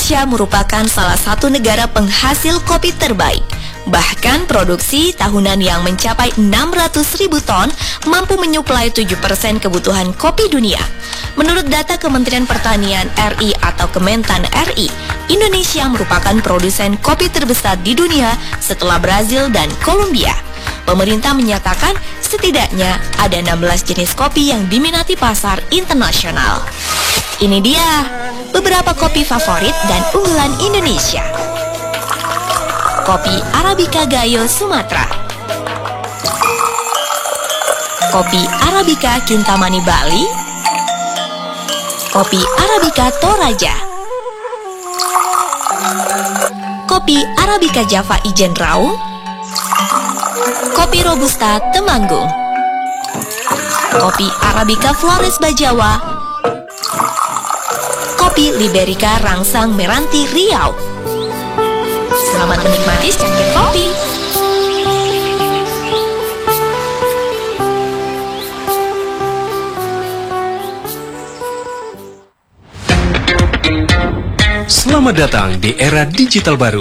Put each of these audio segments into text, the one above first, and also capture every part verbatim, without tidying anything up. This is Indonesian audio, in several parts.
Indonesia merupakan salah satu negara penghasil kopi terbaik. Bahkan produksi tahunan yang mencapai enam ratus ribu ton mampu menyuplai tujuh persen kebutuhan kopi dunia. Menurut data Kementerian Pertanian R I atau Kementan R I, Indonesia merupakan produsen kopi terbesar di dunia setelah Brazil dan Kolombia. Pemerintah menyatakan setidaknya ada enam belas jenis kopi yang diminati pasar internasional. Ini dia beberapa kopi favorit dan unggulan Indonesia. Kopi Arabica Gayo Sumatera, kopi Arabica Kintamani Bali, kopi Arabica Toraja, kopi Arabica Java Ijen Raung, kopi Robusta Temanggung, kopi Arabica Flores Bajawa, kopi Liberica Rangsang Meranti Riau. Selamat menikmati secangkir kopi. Selamat datang di era digital baru.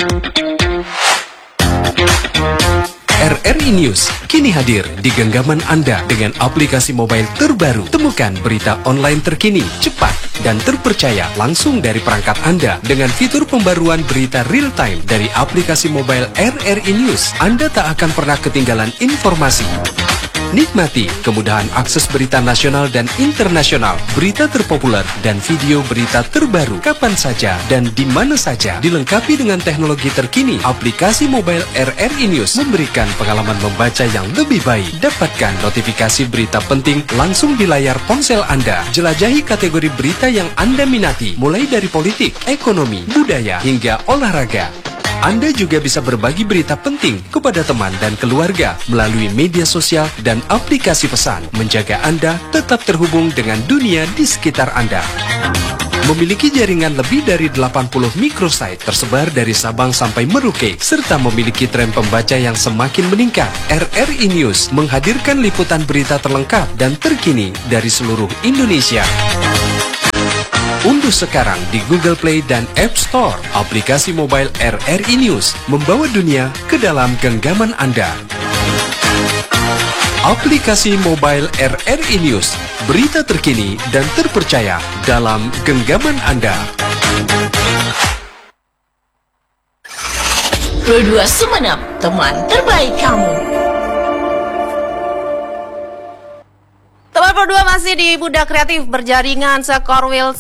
R R I News kini hadir di genggaman Anda dengan aplikasi mobile terbaru. Temukan berita online terkini, cepat, dan terpercaya langsung dari perangkat Anda dengan fitur pembaruan berita real time dari aplikasi mobile R R I News. Anda tak akan pernah ketinggalan informasi. Nikmati kemudahan akses berita nasional dan internasional, berita terpopuler, dan video berita terbaru kapan saja dan di mana saja. Dilengkapi dengan teknologi terkini, aplikasi mobile R R I News memberikan pengalaman membaca yang lebih baik. Dapatkan notifikasi berita penting langsung di layar ponsel Anda. Jelajahi kategori berita yang Anda minati, mulai dari politik, ekonomi, budaya, hingga olahraga. Anda juga bisa berbagi berita penting kepada teman dan keluarga melalui media sosial dan aplikasi pesan, menjaga Anda tetap terhubung dengan dunia di sekitar Anda. Memiliki jaringan lebih dari delapan puluh microsite tersebar dari Sabang sampai Merauke, serta memiliki tren pembaca yang semakin meningkat. R R I News menghadirkan liputan berita terlengkap dan terkini dari seluruh Indonesia. Unduh sekarang di Google Play dan App Store aplikasi mobile R R I News, membawa dunia ke dalam genggaman Anda. Aplikasi mobile R R I News, berita terkini dan terpercaya dalam genggaman Anda. Pro dua Sumenep, teman terbaik kamu. Teman Pro dua masih di Budak Kreatif berjaringan sekorwil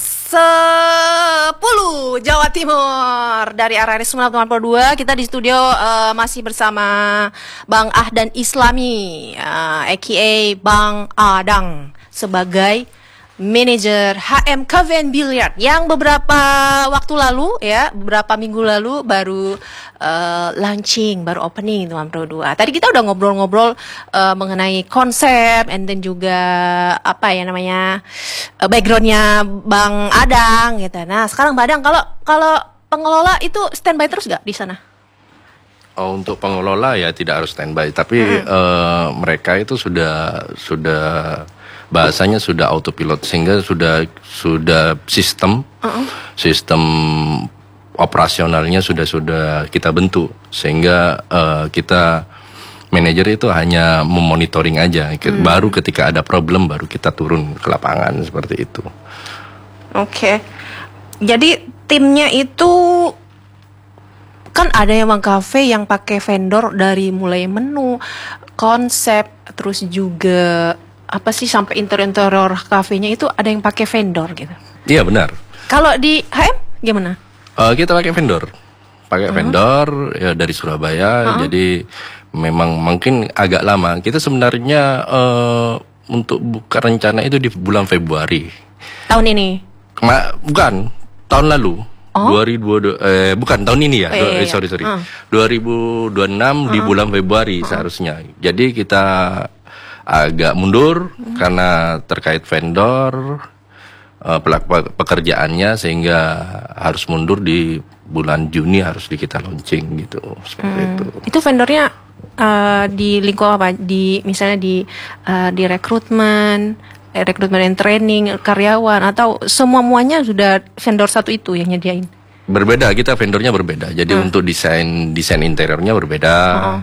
sepuluh Jawa Timur. Dari R R I Sumenep Teman Pro dua, kita di studio uh, masih bersama Bang Ahdan Islami, uh, a k a. Bang Adang, sebagai manajer H M K V N Billiard yang beberapa waktu lalu ya, beberapa minggu lalu baru uh, launching, baru opening Teman Pro dua. Tadi kita udah ngobrol-ngobrol uh, mengenai konsep and then juga apa ya namanya uh, backgroundnya Bang Adang gitu. Nah sekarang Bang Adang, kalau kalau pengelola itu standby terus gak di sana? Oh, untuk pengelola ya tidak harus standby, tapi hmm. uh, mereka itu sudah sudah bahasanya sudah autopilot, sehingga sudah sudah sistem uh-uh. sistem operasionalnya sudah sudah kita bentuk, sehingga uh, kita manajer itu hanya memonitoring aja. Hmm. Baru ketika ada problem baru kita turun ke lapangan seperti itu. Oke, okay. Jadi timnya itu kan ada yang Bang Cafe yang pakai vendor dari mulai menu, konsep, terus juga apa sih sampai interior-interior kafenya itu ada yang pakai vendor gitu. Iya benar. Kalau di H M gimana? Uh, kita pakai vendor, pakai uh-huh. vendor ya dari Surabaya. Uh-huh. Jadi memang mungkin agak lama. Kita sebenarnya uh, untuk buka rencana itu di bulan Februari. Tahun ini? Ma- bukan, tahun lalu. Oh? dua ribu dua puluh eh bukan tahun ini ya. Oh, iya, iya. Sorry sorry. Uh. dua ribu dua puluh enam uh-huh. di bulan Februari uh-huh. seharusnya. Jadi kita agak mundur hmm. karena terkait vendor uh, pekerjaannya, sehingga harus mundur di bulan Juni, harus di kita launching gitu seperti hmm. itu. Itu vendornya uh, di lingkup apa? Di misalnya di uh, di rekrutmen, rekrutmen dan training karyawan, atau semua muanya sudah vendor satu itu yang nyediain? Berbeda, kita vendornya berbeda. Jadi Hmm. untuk desain desain interiornya berbeda, Uh-uh.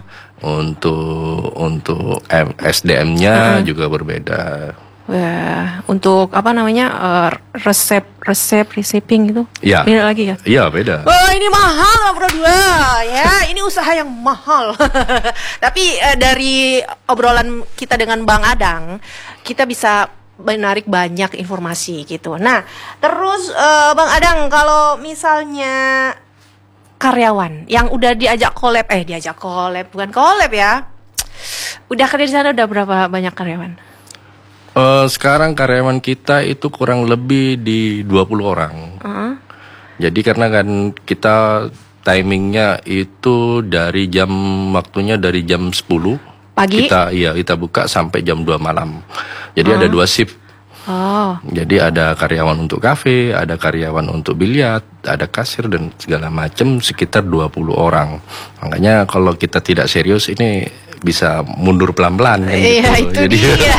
untuk untuk M- S D M-nya juga berbeda. Wah, untuk apa namanya eh, resep resep receiving gitu? Iya. Beda lagi ya? Iya beda. Wah, ini mahal Bang Pro dua ya. Ini usaha yang mahal. Tapi eh, dari obrolan kita dengan Bang Adang, kita bisa menarik banyak informasi gitu. Nah, terus eh, Bang Adang, kalau misalnya karyawan yang udah diajak collab, eh diajak collab, bukan collab ya. Udah kerja di sana udah berapa banyak karyawan? Eh, sekarang karyawan kita itu kurang lebih di dua puluh orang. Uh-huh. Jadi karena kan kita timingnya itu dari jam waktunya dari jam sepuluh Pagi? Kita iya kita buka sampai jam dua malam. Jadi ada dua shift. Oh, Jadi ada karyawan untuk kafe, ada karyawan untuk biliar, ada kasir dan segala macam sekitar dua puluh orang. Makanya kalau kita tidak serius ini bisa mundur pelan-pelan kan iya gitu. itu Jadi dia.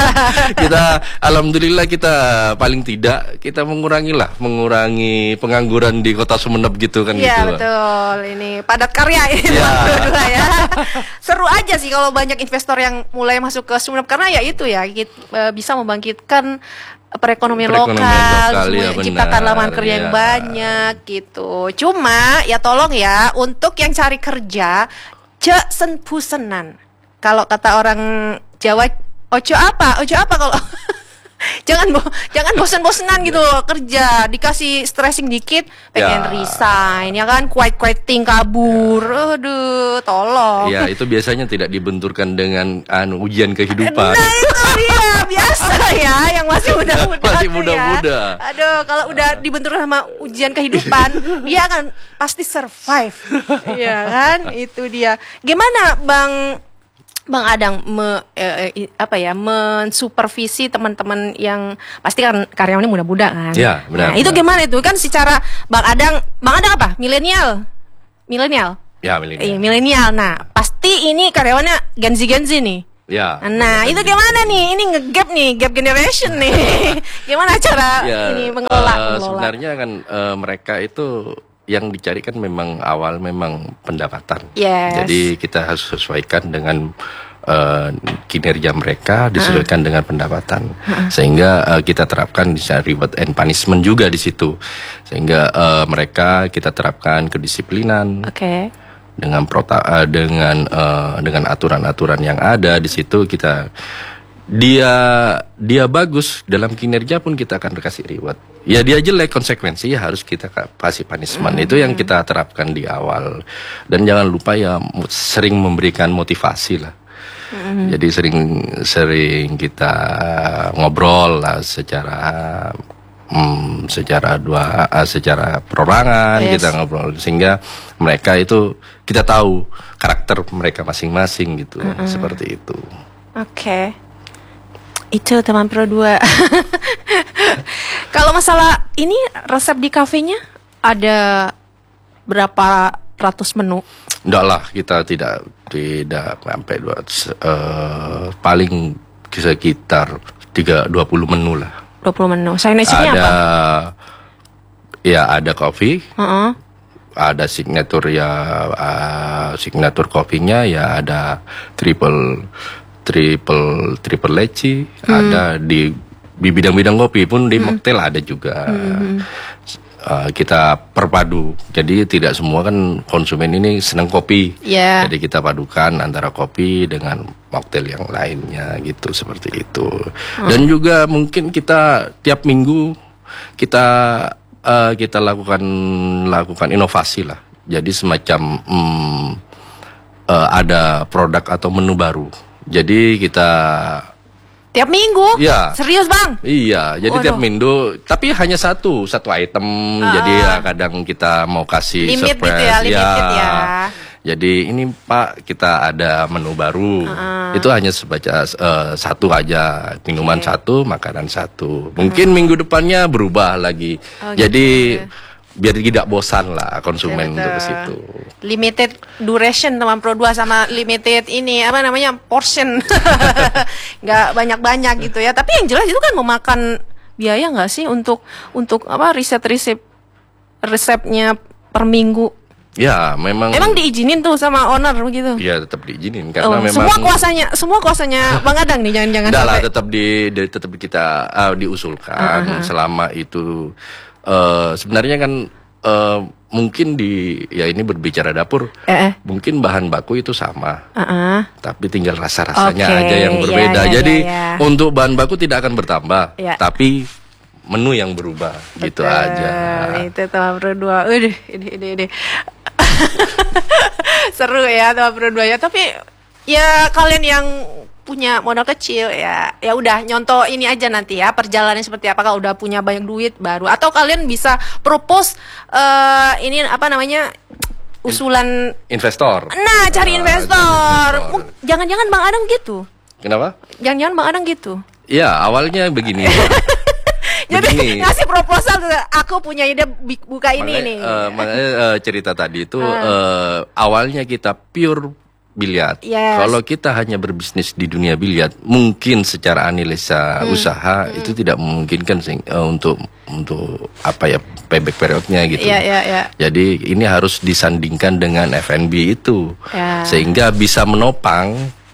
kita alhamdulillah kita paling tidak kita mengurangi lah, mengurangi pengangguran di Kota Sumeneb gitu kan Iya gitu. betul, ini padat karya ini Iya. Bang Pro dua ya. Seru aja sih kalau banyak investor yang mulai masuk ke Sumeneb karena ya itu ya kit- eh, bisa membangkitkan perekonomian, Perekonomian lokal, lokal, semua ya menciptakan benar, lapangan kerja yang ya. banyak gitu. Cuma ya tolong ya untuk yang cari kerja cek sen pusenan. Kalau kata orang Jawa ojo apa? Ojo apa kalau jangan bo jangan bosen-bosenan gitu loh kerja, dikasih stressing dikit pengen Ya. resign ya kan, quit-quitting kabur. Aduh, tolong. Ya itu biasanya tidak dibenturkan dengan anu ujian kehidupan. Nah itu dia biasa ya yang masih muda-muda Masih tuh muda-muda. ya. Aduh kalau udah dibentur sama ujian kehidupan dia akan pasti survive. Iya kan itu dia. Gimana Bang Bang Adang me, eh, eh, apa ya mensupervisi teman-teman yang pasti kan karyawannya muda-muda kan. Ya, benar, Nah, itu benar. gimana itu kan secara Bang Adang Bang Adang apa? Milenial. Milenial. Ya Iya, milenial. milenial. Nah, pasti ini karyawannya Gen Z Gen Z nih. Ya. Nah, itu gimana nih? Ini nge-gap nih, gap generation nih. Gimana cara Ya, ini mengelola? eh, mengelola? sebenarnya kan eh, mereka itu yang dicari kan memang awal memang pendapatan. Yes. Jadi kita harus sesuaikan dengan eh, kinerja mereka disesuaikan dengan pendapatan. Sehingga eh, kita terapkan di sana reward and punishment juga di situ. Sehingga eh, mereka kita terapkan kedisiplinan Oke. dengan prota eh, dengan eh, dengan aturan-aturan yang ada di situ kita dia dia bagus dalam kinerja pun kita akan kasih reward. Ya dia jelek konsekuensi ya harus kita ka- kasih punishment. Itu yang kita terapkan di awal. Dan jangan lupa ya mu- sering memberikan motivasi lah. Jadi sering sering kita ngobrol lah secara hmm, secara dua eh, secara perorangan Yes. kita ngobrol sehingga mereka itu kita tahu karakter mereka masing-masing gitu seperti itu. Oke. Itu teman Pro dua. Kalau masalah ini resep di kafenya ada berapa ratus menu? Enggak lah kita tidak tidak sampai dua eh, paling sekitar tiga dua puluh menu lah. dua puluh menu. Signature-nya Ada apa? ya ada kopi. Heeh. Ada signature ya uh, signature kopinya ya ada triple triple triple leci ada di di bidang-bidang kopi pun di mocktail ada juga. Uh, kita perpadu jadi tidak semua kan konsumen ini senang kopi. Iya. Jadi kita padukan antara kopi dengan mocktail yang lainnya gitu seperti itu. Dan juga mungkin kita tiap minggu kita uh, kita lakukan lakukan inovasi lah. Jadi semacam hmm, uh, ada produk atau menu baru. Jadi kita Tiap minggu? Iya. Serius Bang? iya, jadi Waduh. tiap minggu tapi hanya satu satu item. Jadi ya kadang kita mau kasih Limit surprise. gitu ya, limited ya. Jadi ini Pak kita ada menu baru. Itu hanya sebaca eh, satu aja, minuman satu, makanan satu. Mungkin minggu depannya berubah lagi. Oh, Jadi gitu. biar tidak bosan lah konsumen Betul. untuk ke situ. Limited duration teman Pro dua sama limited ini apa namanya portion. Nggak banyak-banyak gitu ya. Tapi yang jelas itu kan memakan biaya nggak sih untuk untuk apa riset-riset resepnya per minggu. Ya, memang. Emang diizinin tuh sama owner begitu? Ya, tetap diizinin karena Oh, memang. semua kuasanya, semua kuasanya Bang Adang nih, jangan-jangan Enggak lah, sampai. tetap di, di tetap kita uh, diusulkan Uh-huh. selama itu uh, sebenarnya kan uh, mungkin di ya ini berbicara dapur, Eh, eh. mungkin bahan baku itu sama. Uh-uh. Tapi tinggal rasa-rasanya Oke, aja yang ya, berbeda. ya, Jadi ya, ya. untuk bahan baku tidak akan bertambah, Ya. tapi menu yang berubah gitu Betul, aja. Itu teman berdua. Udah, ini ini ini. Seru ya teman berdua ya. Tapi ya kalian yang punya modal kecil ya, ya udah nyontoh ini aja nanti ya perjalanan seperti apa kalau udah punya banyak duit baru. Atau kalian bisa propose eh, ini apa namanya usulan. Investor. Nah, cari Ah, investor. cari investor. Jangan-jangan Bang Adang gitu. Kenapa? Jangan-jangan Bang Adang gitu. Ya awalnya begini. Jadi Begini. ngasih proposal tuh, aku punya ide bi- buka ini Makanya, nih. eh, makanya eh, cerita tadi itu Ah. eh, awalnya kita pure biliar. Yes. Kalau kita hanya berbisnis di dunia biliar, mungkin secara analisa Hmm. usaha itu tidak memungkinkan sih eh, untuk untuk apa ya payback periodnya gitu. Iya, iya, iya. Jadi ini harus disandingkan dengan F and B itu, Ya. sehingga bisa menopang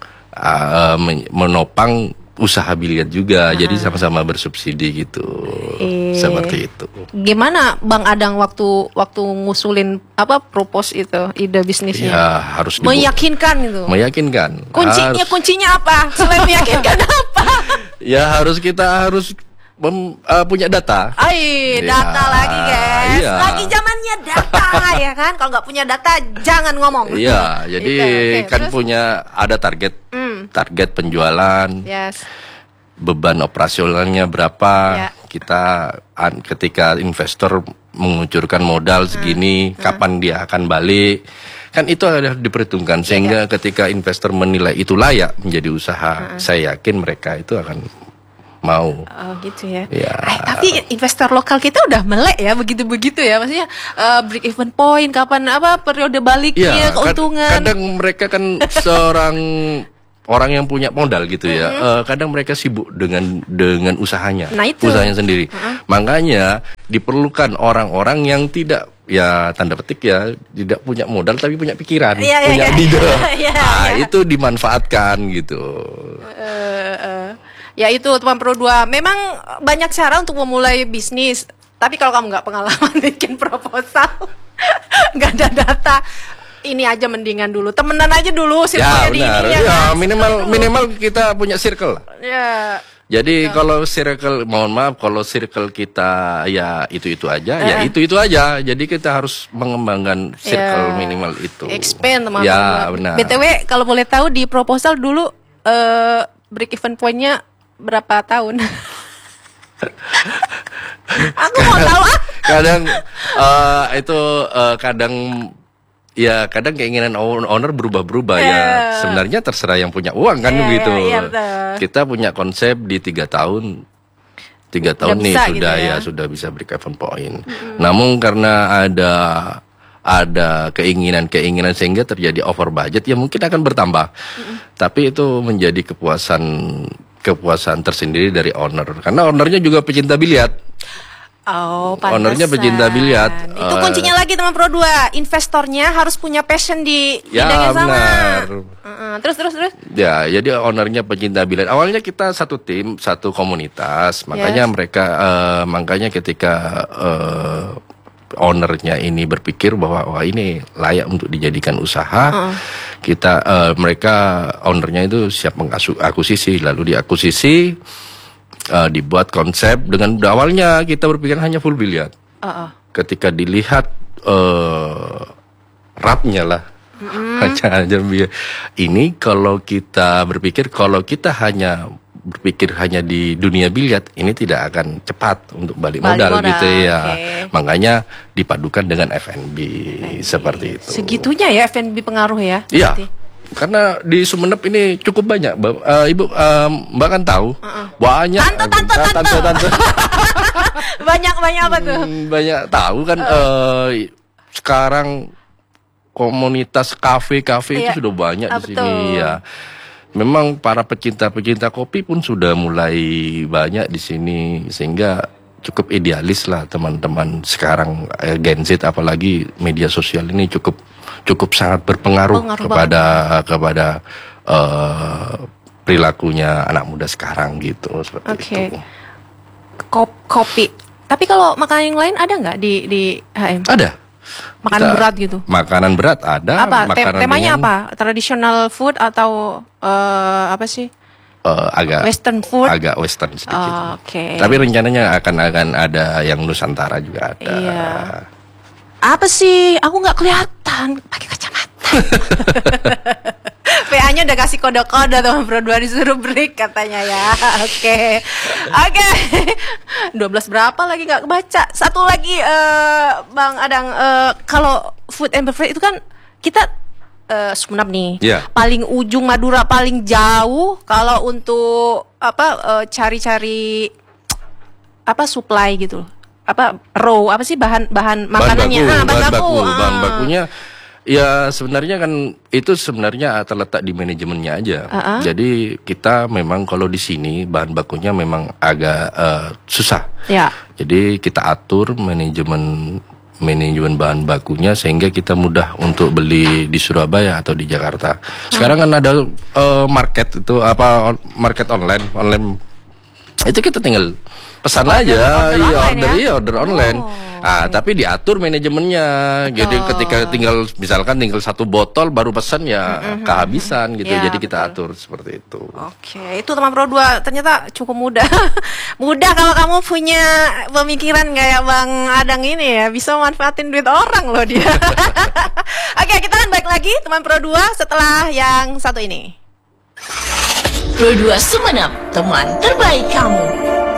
eh, men- menopang usaha biliar juga. Jadi sama-sama bersubsidi gitu. Eh. Seperti itu. Gimana Bang Adang waktu waktu ngusulin apa propose itu ide bisnisnya? Ya harus dibu- Meyakinkan gitu. meyakinkan. Kuncinya Harus- kuncinya apa? Selain meyakinkan apa? ya harus kita harus mem- eh, punya data. Ai, Ya, data lagi guys. iya. Lagi zamannya data ya kan. Kalau nggak punya data jangan ngomong. Iya, jadi Gitu, oke, kan terus? punya ada target, Hmm. target penjualan, Yes. beban operasionalnya berapa. Ya. Kita an- ketika investor mengucurkan modal Hmm. segini, kapan dia akan balik. Kan itu ada diperhitungkan Ya, sehingga ketika investor menilai itu layak menjadi usaha, Hmm. saya yakin mereka itu akan mau. Oh gitu ya. Ya. Eh, tapi investor lokal kita udah melek ya begitu-begitu ya. Maksudnya eh, break even point kapan apa periode baliknya Iya, kad- keuntungan. kadang mereka kan seorang orang yang punya modal gitu ya. eh, kadang mereka sibuk dengan dengan usahanya, Nah, itu. usahanya sendiri. Makanya diperlukan orang-orang yang tidak ya tanda petik ya tidak punya modal tapi punya pikiran, Iya, iya, punya iya. ide. Iya, Nah, iya. itu dimanfaatkan gitu. Eh, eh. Ya itu teman Pro dua. Memang banyak cara untuk memulai bisnis. Tapi kalau kamu nggak pengalaman bikin proposal, nggak ada data, ini aja mendingan dulu. Temenan aja dulu, Ya circle-nya di benar. ini Ya, ya. kan? minimal Dulu. minimal kita punya circle. Ya. Jadi kalau circle, mohon maaf, kalau circle kita ya itu-itu aja, ya Eh. itu-itu aja. Jadi kita harus mengembangkan circle Ya. minimal itu. Expand teman Ya, Pro dua. benar. B T W kalau boleh tahu di proposal dulu eh, break even point-nya berapa tahun? Aku mau tahu ah. Kadang eh, itu eh, kadang ya kadang keinginan own- owner berubah-berubah ya. Ya. Sebenarnya terserah yang punya uang kan Ya, begitu. ya, iya, betul. Kita punya konsep di tiga tahun. Tiga tahun nih bisa sudah gitu ya. ya sudah bisa break even point. Namun karena ada ada keinginan-keinginan sehingga terjadi over budget ya mungkin akan bertambah. Tapi itu menjadi kepuasan kepuasan tersendiri dari owner karena ownernya juga pecinta biliar. Oh, Ownernya pantesan. pecinta biliar. Itu Eh, kuncinya lagi teman Pro dua. Investornya harus punya passion di Ya, bidang yang sama. benar. Heeh, terus terus terus. Ya, jadi ownernya pecinta biliar. Awalnya kita satu tim, satu komunitas. Makanya Yes. mereka, eh, makanya ketika eh, ownernya ini berpikir bahwa wah ini layak untuk dijadikan usaha, kita eh, mereka ownernya itu siap mengakuisisi, lalu diakuisisi, eh, dibuat konsep dengan awalnya kita berpikir hanya full biliar. Heeh. Ketika dilihat eh rapnya lah aja biar ini kalau kita berpikir kalau kita hanya berpikir hanya di dunia biliar ini tidak akan cepat untuk balik, Balik modal, modal, gitu ya. oke. Makanya dipadukan dengan F and B seperti itu. Segitunya ya F and B pengaruh ya. Iya. berarti. Karena di Sumeneb ini cukup banyak, Mbak. Eh, Ibu, eh, Mbak kan tahu banyak. Tante, tante, Ah, tante. tante. Banyak banyak apa tuh? Hmm, banyak tahu kan eh, sekarang komunitas kafe-kafe Iya. itu sudah banyak Ah, di betul. sini ya. Memang para pecinta-pecinta kopi pun sudah mulai banyak di sini sehingga cukup idealis lah teman-teman sekarang eh, Gen Z, apalagi media sosial ini cukup cukup sangat berpengaruh Pengaruh kepada banget. kepada uh, perilakunya anak muda sekarang gitu seperti Oke. itu. Kop- kopi. Tapi kalau makanan yang lain ada nggak di di H M? Ada. Makanan Kita- berat gitu. Makanan berat ada. Apa Te- makanan temanya ringan, apa? Traditional food atau eh, apa sih? eh, agak Western food? agak western sedikit. Oh, Oke. Tapi rencananya akan akan ada yang Nusantara juga ada. Iya. Apa sih? Aku nggak kelihatan pakai kacamata. P A-nya udah kasih kode-kode teman Pro dua disuruh break katanya ya. Oke. Oke. dua belas berapa lagi nggak kebaca. Satu lagi eh, Bang Adang, eh, kalau food and beverage itu kan kita eh, Sumenep nih. Iya. Paling ujung Madura, paling jauh kalau untuk apa eh, cari-cari apa supply gitu loh. Apa raw apa sih bahan bahan makanannya? baku, Ah, bahan baku, ah. bahan bakunya ya sebenarnya kan itu sebenarnya terletak di manajemennya aja. Uh-uh. Jadi kita memang kalau di sini bahan bakunya memang agak eh, susah. Ya. Jadi kita atur manajemen manajemen bahan bakunya sehingga kita mudah untuk beli di Surabaya atau di Jakarta. Sekarang kan ada eh, market itu apa on- market online online itu kita tinggal pesan Order- aja, order iya online order ya? iya order online. Oh, Ah, tapi diatur manajemennya. Jadi ketika tinggal misalkan tinggal satu botol baru pesan ya kehabisan gitu. Ya, Jadi kita betul. atur seperti itu. Oke, itu teman Pro dua ternyata cukup mudah. Mudah kalau kamu punya pemikiran kayak Bang Adang ini ya, bisa manfaatin duit orang loh dia. Oke, kita kan balik lagi teman Pro dua setelah yang satu ini. Pro dua Sumenep, teman terbaik kamu.